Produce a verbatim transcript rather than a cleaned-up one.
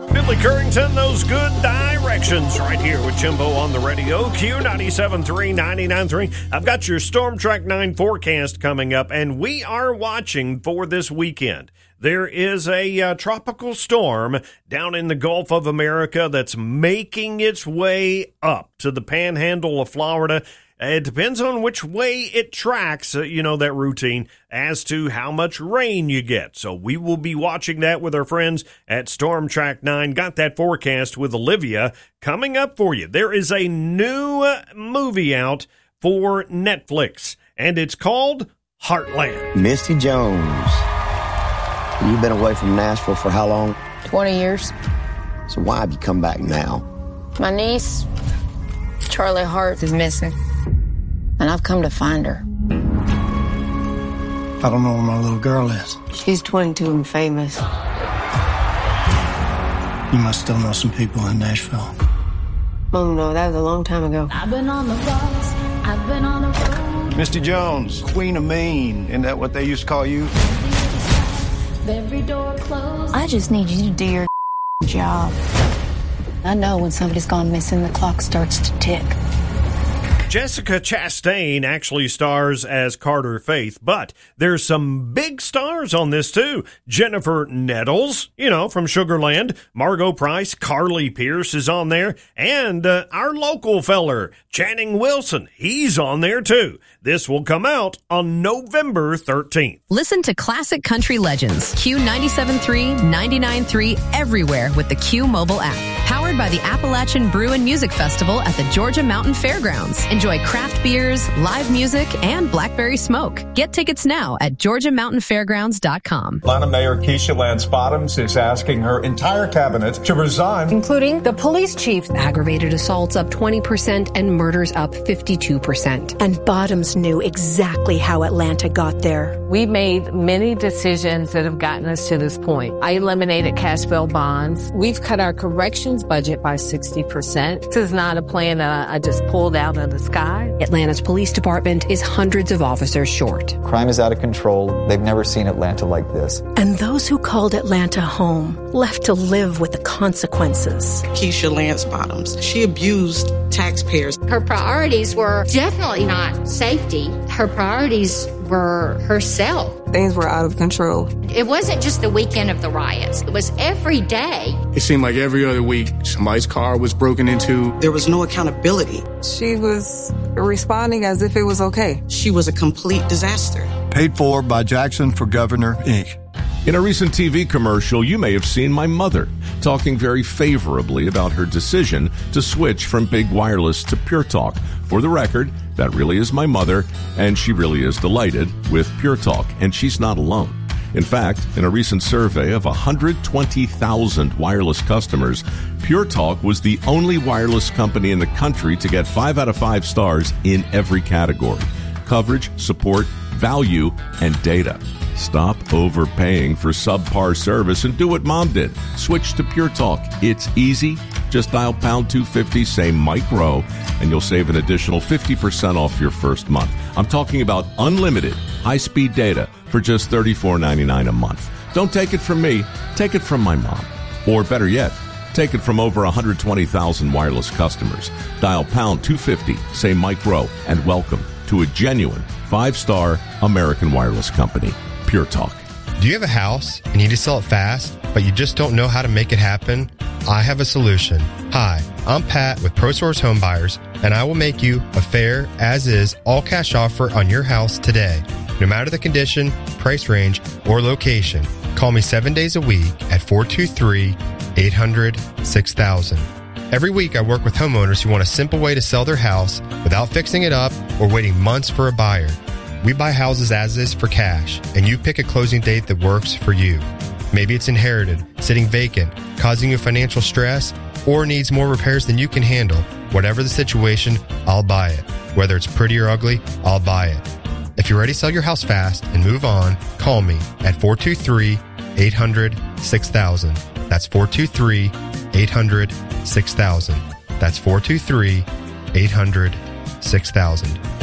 Billy Currington, those good directions right here with Jimbo on the radio. Q ninety-seven point three, ninety-nine point three. I've got your Storm Track nine forecast coming up, and we are watching for this weekend. There is a uh, tropical storm down in the Gulf of America that's making its way up to the panhandle of Florida. It depends on which way it tracks, uh, you know, that routine as to how much rain you get. So we will be watching that with our friends at Storm Track nine. Got that forecast with Olivia coming up for you. There is a new movie out for Netflix, and it's called Heartland. Misty Jones, you've been away from Nashville for how long? twenty years. So why have you come back now? My niece, Charlie Hart, is missing. And I've come to find her. I don't know where my little girl is. She's twenty-two and famous. You must still know some people in Nashville. Oh, no, that was a long time ago. I've been on the bus, I've been on the road. Misty Jones, Queen of Maine. Isn't that what they used to call you? Every door closed. I just need you to do your job. I know when somebody's gone missing, the clock starts to tick. Jessica Chastain actually stars as Carter Faith, but there's some big stars on this too. Jennifer Nettles, you know, from Sugarland, Margot Price, Carly Pierce is on there, and uh, our local feller, Channing Wilson, he's on there too. This will come out on November thirteenth. Listen to classic country legends, Q ninety-seven point three, ninety-nine point three, everywhere with the Q mobile app. Powered by the Appalachian Brew and Music Festival at the Georgia Mountain Fairgrounds. Enjoy craft beers, live music, and blackberry smoke. Get tickets now at georgia mountain fairgrounds dot com. Atlanta Mayor Keisha Lance Bottoms is asking her entire cabinet to resign. Including the police chief. Aggravated assaults up twenty percent and murders up fifty-two percent. And Bottoms knew exactly how Atlanta got there. We made many decisions that have gotten us to this point. I eliminated cash bail bonds. We've cut our corrections budget by sixty percent. This is not a plan that I just pulled out of the sky. Atlanta's police department is hundreds of officers short. Crime is out of control. They've never seen Atlanta like this. And those who called Atlanta home left to live with the consequences. Keisha Lance Bottoms, she abused taxpayers. Her priorities were definitely not safety. Her priorities were herself. Things were out of control. It wasn't just the weekend of the riots. It was every day. It seemed like every other week, somebody's car was broken into. There was no accountability. She was responding as if it was okay. She was a complete disaster. Paid for by Jackson for Governor, Incorporated. In a recent T V commercial, you may have seen my mother talking very favorably about her decision to switch from Big Wireless to Pure Talk. For the record, that really is my mother, and she really is delighted with Pure Talk, and she's not alone. In fact, in a recent survey of one hundred twenty thousand wireless customers, Pure Talk was the only wireless company in the country to get five out of five stars in every category: coverage, support, value, and data. Stop overpaying for subpar service and do what Mom did. Switch to Pure Talk. It's easy. Just dial pound two fifty, say Mike Rowe, and you'll save an additional fifty percent off your first month. I'm talking about unlimited high-speed data for just thirty-four ninety-nine a month. Don't take it from me. Take it from my mom. Or better yet, take it from over one hundred twenty thousand wireless customers. Dial pound two fifty, say Mike Rowe, and welcome to a genuine five-star American wireless company. Pure Talk. Do you have a house and you need to sell it fast, but you just don't know how to make it happen? I have a solution. Hi, I'm Pat with ProSource Home Buyers, and I will make you a fair, as-is, all-cash offer on your house today. No matter the condition, price range, or location, call me seven days a week at four two three, eight hundred, six thousand. Every week I work with homeowners who want a simple way to sell their house without fixing it up or waiting months for a buyer. We buy houses as is for cash, and you pick a closing date that works for you. Maybe it's inherited, sitting vacant, causing you financial stress, or needs more repairs than you can handle. Whatever the situation, I'll buy it. Whether it's pretty or ugly, I'll buy it. If you're ready to sell your house fast and move on, call me at four two three, eight hundred, six thousand. That's four two three, eight hundred, six thousand. That's four two three, eight hundred, six thousand.